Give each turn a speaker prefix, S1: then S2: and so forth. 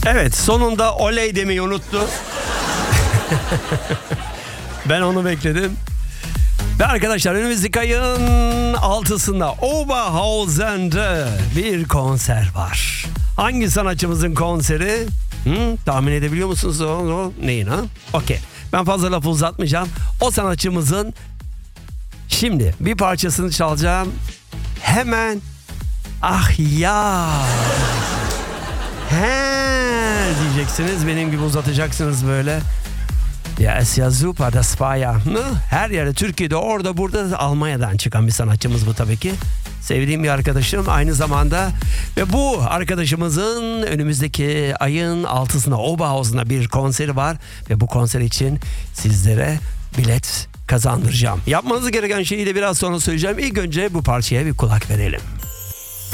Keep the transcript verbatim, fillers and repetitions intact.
S1: Evet, sonunda oley demeyi unuttu. Ben onu bekledim. Ve arkadaşlar önümüzdeki ayın altısında Oberhausen'de bir konser var. Hangi sanatçımızın konseri? Hı, tahmin edebiliyor musunuz o, o neyin ha? Okey. Ben fazla lafı uzatmayacağım. O sanatçımızın şimdi bir parçasını çalacağım. Hemen ah ya he diyeceksiniz. Benim gibi uzatacaksınız böyle. Ya es ya super das war ya. Her yerde Türkiye'de orada burada Almanya'dan çıkan bir sanatçımız bu tabii ki. Sevdiğim bir arkadaşım aynı zamanda. Ve bu arkadaşımızın önümüzdeki ayın altısında Oberhausen'da bir konseri var. Ve bu konser için sizlere bilet kazandıracağım. Yapmanız gereken şeyi de biraz sonra söyleyeceğim. İlk önce bu parçaya bir kulak verelim.